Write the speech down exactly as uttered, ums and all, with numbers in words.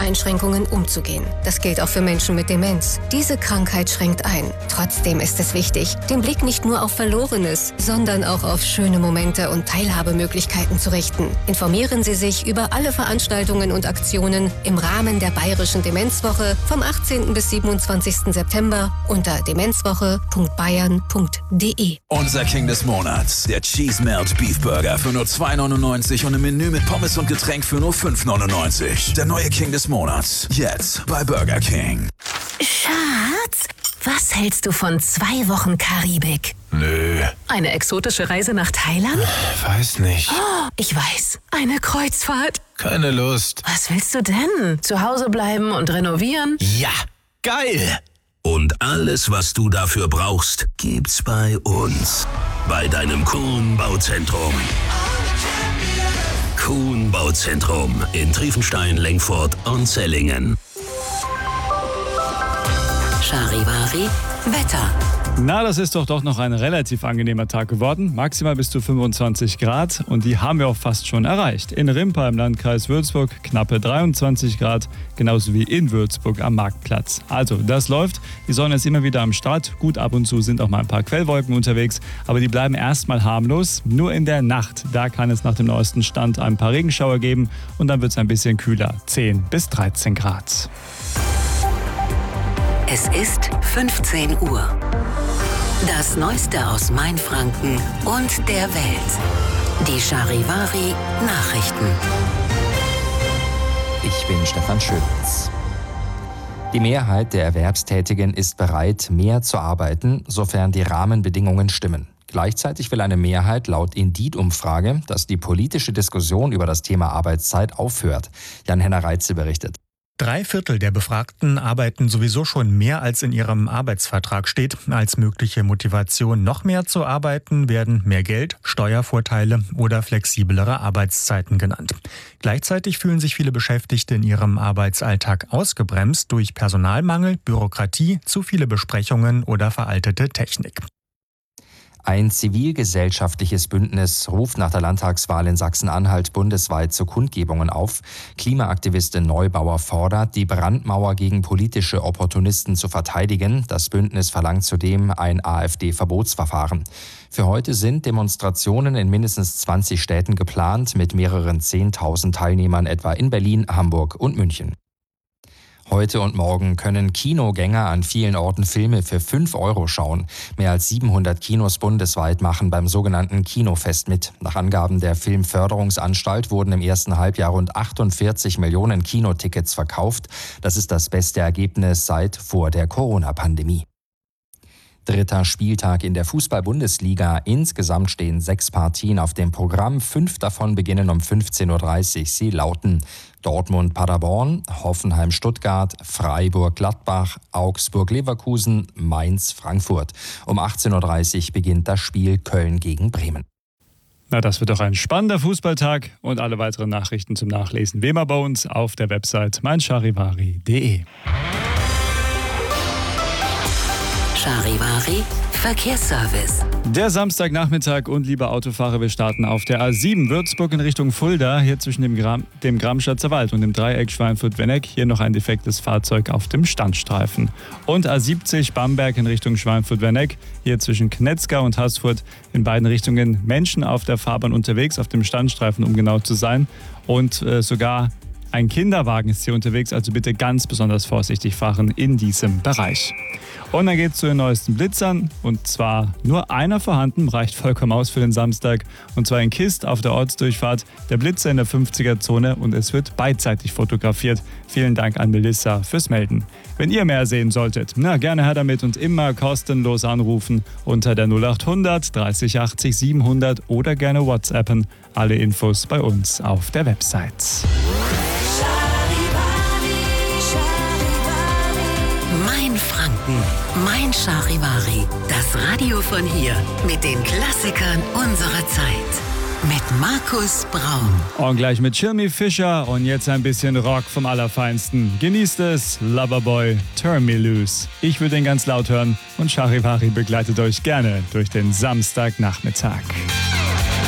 Einschränkungen umzugehen. Das gilt auch für Menschen mit Demenz. Diese Krankheit schränkt ein. Trotzdem ist es wichtig, den Blick nicht nur auf Verlorenes, sondern auch auf schöne Momente und Teilhabemöglichkeiten zu richten. Informieren Sie sich über alle Veranstaltungen und Aktionen im Rahmen der Bayerischen Demenzwoche vom achtzehnten bis siebenundzwanzigsten September unter demenzwoche punkt bayern punkt de. Unser King des Monats, der Cheese Melt Beef Burger für nur zwei neunundneunzig und im Menü mit Pommes und Getränk für nur fünf neunundneunzig. Der neue King des Monats, jetzt bei Burger King. Schatz, was hältst du von zwei Wochen Karibik? Nö. Eine exotische Reise nach Thailand? Weiß nicht. Oh, ich weiß, eine Kreuzfahrt. Keine Lust. Was willst du denn? Zu Hause bleiben und renovieren? Ja, geil. Und alles, was du dafür brauchst, gibt's bei uns. Bei deinem Kuhn Bauzentrum. Kuhn Bauzentrum in Triefenstein, Lengfurt und Zellingen. Charivari Wetter. Na, das ist doch doch noch ein relativ angenehmer Tag geworden. Maximal bis zu fünfundzwanzig Grad und die haben wir auch fast schon erreicht. In Rimpa im Landkreis Würzburg knappe dreiundzwanzig Grad, genauso wie in Würzburg am Marktplatz. Also, das läuft. Die Sonne ist immer wieder am Start. Gut, ab und zu sind auch mal ein paar Quellwolken unterwegs, aber die bleiben erstmal harmlos. Nur in der Nacht, da kann es nach dem neuesten Stand ein paar Regenschauer geben und dann wird es ein bisschen kühler. zehn bis dreizehn Grad. Es ist fünfzehn Uhr. Das Neueste aus Mainfranken und der Welt. Die Charivari Nachrichten. Ich bin Stefan Schöpitz. Die Mehrheit der Erwerbstätigen ist bereit, mehr zu arbeiten, sofern die Rahmenbedingungen stimmen. Gleichzeitig will eine Mehrheit laut Indeed-Umfrage, dass die politische Diskussion über das Thema Arbeitszeit aufhört. Jan-Henner Reitze berichtet. Drei Viertel der Befragten arbeiten sowieso schon mehr, als in ihrem Arbeitsvertrag steht. Als mögliche Motivation, noch mehr zu arbeiten, werden mehr Geld, Steuervorteile oder flexiblere Arbeitszeiten genannt. Gleichzeitig fühlen sich viele Beschäftigte in ihrem Arbeitsalltag ausgebremst durch Personalmangel, Bürokratie, zu viele Besprechungen oder veraltete Technik. Ein zivilgesellschaftliches Bündnis ruft nach der Landtagswahl in Sachsen-Anhalt bundesweit zu Kundgebungen auf. Klimaaktivistin Neubauer fordert, die Brandmauer gegen politische Opportunisten zu verteidigen. Das Bündnis verlangt zudem ein AfD-Verbotsverfahren. Für heute sind Demonstrationen in mindestens zwanzig Städten geplant, mit mehreren zehntausend Teilnehmern etwa in Berlin, Hamburg und München. Heute und morgen können Kinogänger an vielen Orten Filme für fünf Euro schauen. Mehr als siebenhundert Kinos bundesweit machen beim sogenannten Kinofest mit. Nach Angaben der Filmförderungsanstalt wurden im ersten Halbjahr rund achtundvierzig Millionen Kinotickets verkauft. Das ist das beste Ergebnis seit vor der Corona-Pandemie. Dritter Spieltag in der Fußball-Bundesliga. Insgesamt stehen sechs Partien auf dem Programm. Fünf davon beginnen um fünfzehn Uhr dreißig. Sie lauten Dortmund-Paderborn, Hoffenheim-Stuttgart, Freiburg-Gladbach, Augsburg-Leverkusen, Mainz-Frankfurt. Um achtzehn Uhr dreißig beginnt das Spiel Köln gegen Bremen. Na, das wird doch ein spannender Fußballtag und alle weiteren Nachrichten zum Nachlesen wie immer bei uns auf der Website meincharivari punkt de. Charivari Verkehrsservice. Der Samstagnachmittag und liebe Autofahrer, wir starten auf der A sieben Würzburg in Richtung Fulda, hier zwischen dem, Gram, dem Gramschatzer Wald und dem Dreieck Schweinfurt-Wenneck. Hier noch ein defektes Fahrzeug auf dem Standstreifen. Und A siebzig Bamberg in Richtung Schweinfurt-Wenneck, hier zwischen Knetzgau und Haßfurt. In beiden Richtungen Menschen auf der Fahrbahn unterwegs, auf dem Standstreifen, um genau zu sein. Und äh, sogar ein Kinderwagen ist hier unterwegs, also bitte ganz besonders vorsichtig fahren in diesem Bereich. Und dann geht es zu den neuesten Blitzern, und zwar nur einer vorhanden, reicht vollkommen aus für den Samstag, und zwar in Kist auf der Ortsdurchfahrt, der Blitzer in der fünfziger-Zone, und es wird beidseitig fotografiert. Vielen Dank an Melissa fürs Melden. Wenn ihr mehr sehen solltet, na gerne her damit und immer kostenlos anrufen unter der null achthundert dreißig achtzig siebenhundert oder gerne WhatsAppen. Alle Infos bei uns auf der Website. Mein Franken, mein Charivari. Das Radio von hier mit den Klassikern unserer Zeit. Mit Markus Braun. Und gleich mit Jimmy Fischer und jetzt ein bisschen Rock vom Allerfeinsten. Genießt es, Loverboy, Turn Me Loose. Ich will den ganz laut hören und Charivari begleitet euch gerne durch den Samstagnachmittag.